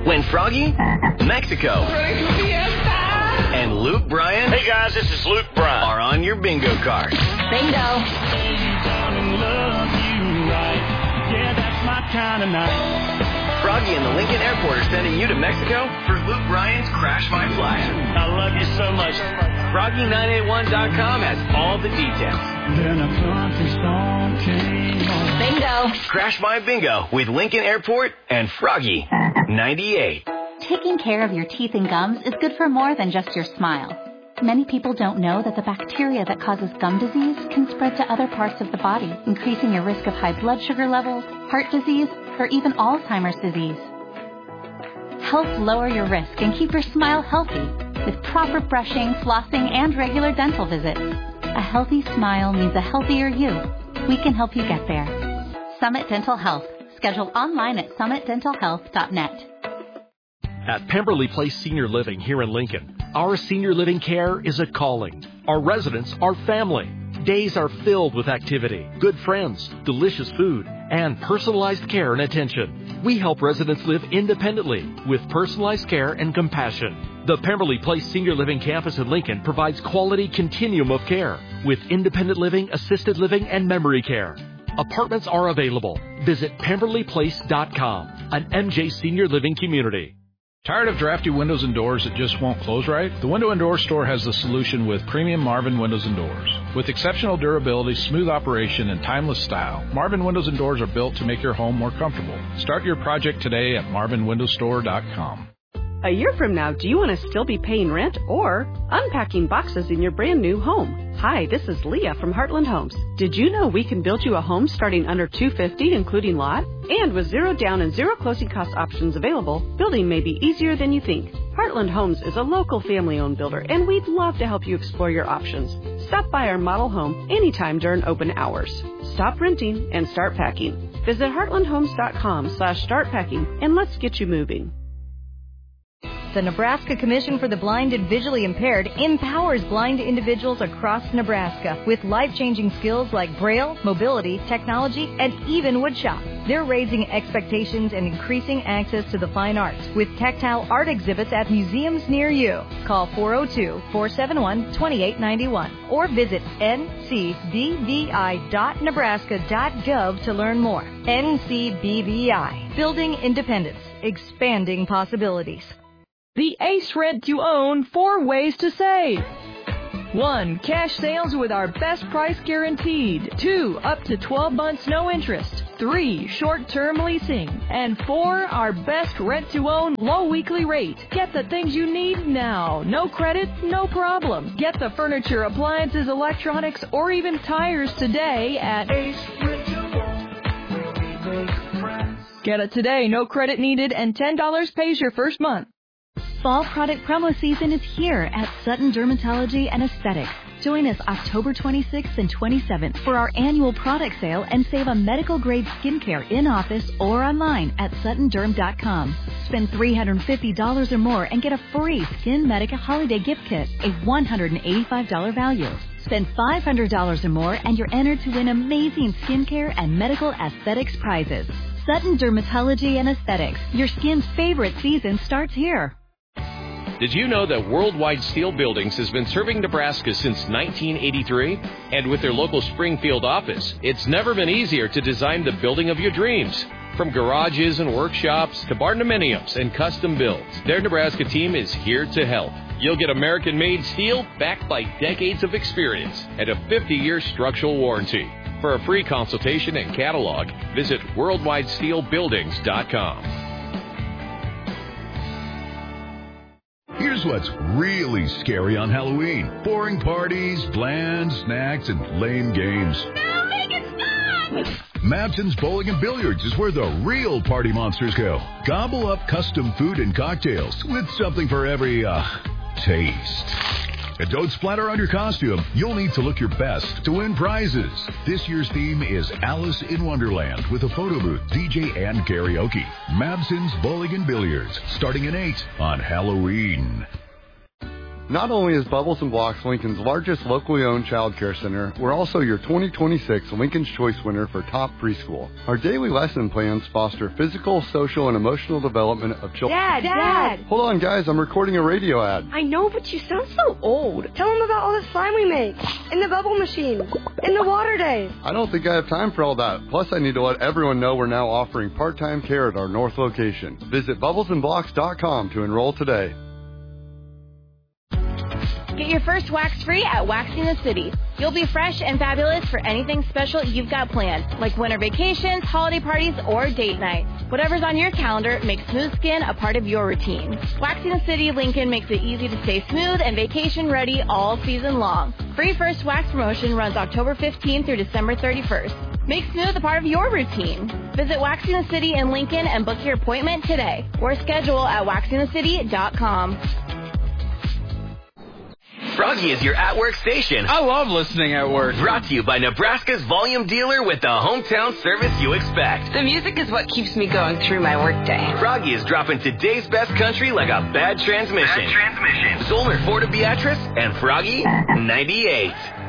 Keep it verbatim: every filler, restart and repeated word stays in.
when Froggy, Mexico, and Luke Bryan. Hey guys, this is Luke Bryan. Are on your bingo card. Bingo. Froggy and the Lincoln Airport are sending you to Mexico for Luke Bryan's Crash My Flyer. I love you so much. Froggy nine eight one dot com has all the details. Then a country song came on. Bingo. Crash My Bingo with Lincoln Airport and Froggy ninety-eight. Taking care of your teeth and gums is good for more than just your smile. Many people don't know that the bacteria that causes gum disease can spread to other parts of the body, increasing your risk of high blood sugar levels, heart disease, or even Alzheimer's disease. Help lower your risk and keep your smile healthy with proper brushing, flossing, and regular dental visits. A healthy smile means a healthier you. We can help you get there. Summit Dental Health. Schedule online at summit dental health dot net. At Pemberley Place Senior Living here in Lincoln, our senior living care is a calling. Our residents are family. Days are filled with activity, good friends, delicious food, and personalized care and attention. We help residents live independently with personalized care and compassion. The Pemberley Place Senior Living Campus in Lincoln provides quality continuum of care with independent living, assisted living, and memory care. Apartments are available. Visit pemberley place dot com, an M J Senior Living community. Tired of drafty windows and doors that just won't close right? The Window and Door Store has the solution with premium Marvin Windows and Doors. With exceptional durability, smooth operation, and timeless style, Marvin Windows and Doors are built to make your home more comfortable. Start your project today at marvin window store dot com. A year from now, do you want to still be paying rent or unpacking boxes in your brand new home? Hi, this is Leah from Heartland Homes. Did you know we can build you a home starting under two hundred fifty dollars, including lot? And with zero down and zero closing cost options available, building may be easier than you think. Heartland Homes is a local family-owned builder, and we'd love to help you explore your options. Stop by our model home anytime during open hours. Stop renting and start packing. Visit heartland homes dot com slash start packing and let's get you moving. The Nebraska Commission for the Blind and Visually Impaired empowers blind individuals across Nebraska with life-changing skills like Braille, mobility, technology, and even woodshop. They're raising expectations and increasing access to the fine arts with tactile art exhibits at museums near you. Call four oh two, four seven one, two eight nine one or visit n c b v i dot nebraska dot gov to learn more. N C B V I, building independence, expanding possibilities. The Ace Rent to Own four ways to save. One, cash sales with our best price guaranteed. Two, up to twelve months no interest. Three, short-term leasing. And four, our best rent to own low weekly rate. Get the things you need now. No credit, no problem. Get the furniture, appliances, electronics, or even tires today at Ace Rent to Own. Get it today, no credit needed, and ten dollars pays your first month. Fall product promo season is here at Sutton Dermatology and Aesthetics. Join us October twenty-sixth and twenty-seventh for our annual product sale and save on medical-grade skincare in-office or online at sutton derm dot com. Spend three hundred fifty dollars or more and get a free Skin Medica Holiday Gift Kit, a one hundred eighty-five dollars value. Spend five hundred dollars or more and you're entered to win amazing skincare and medical aesthetics prizes. Sutton Dermatology and Aesthetics. Your skin's favorite season starts here. Did you know that Worldwide Steel Buildings has been serving Nebraska since nineteen eighty-three? And with their local Springfield office, it's never been easier to design the building of your dreams. From garages and workshops to barndominiums and custom builds, their Nebraska team is here to help. You'll get American-made steel backed by decades of experience and a fifty-year structural warranty. For a free consultation and catalog, visit worldwide steel buildings dot com. Here's what's really scary on Halloween. Boring parties, bland snacks, and lame games. No, make it stop! Mabson's Bowling and Billiards is where the real party monsters go. Gobble up custom food and cocktails with something for every, uh, taste. And don't splatter on your costume. You'll need to look your best to win prizes. This year's theme is Alice in Wonderland with a photo booth, D J, and karaoke. Mabson's Bowling and Billiards, starting at eight on Halloween. Not only is Bubbles and Blocks Lincoln's largest locally owned child care center, we're also your twenty twenty-six Lincoln's Choice winner for top preschool. Our daily lesson plans foster physical, social, and emotional development of children. Dad, Dad! Hold on, guys, I'm recording a radio ad. I know, but you sound so old. Tell them about all the slime we make, in the bubble machine, in the water days. I don't think I have time for all that. Plus, I need to let everyone know we're now offering part-time care at our North location. Visit bubbles and blocks dot com to enroll today. Get your first wax free at Waxing the City. You'll be fresh and fabulous for anything special you've got planned, like winter vacations, holiday parties, or date nights. Whatever's on your calendar makes smooth skin a part of your routine. Waxing the City Lincoln makes it easy to stay smooth and vacation ready all season long. Free first wax promotion runs October fifteenth through December thirty-first. Make smooth a part of your routine. Visit Waxing the City in Lincoln and book your appointment today, or schedule at waxing the city dot com. Froggy is your at-work station. I love listening at work. Brought to you by Nebraska's volume dealer with the hometown service you expect. The music is what keeps me going through my workday. Froggy is dropping today's best country like a bad transmission. Bad transmission. Zollner Forta Beatrice and Froggy ninety-eight.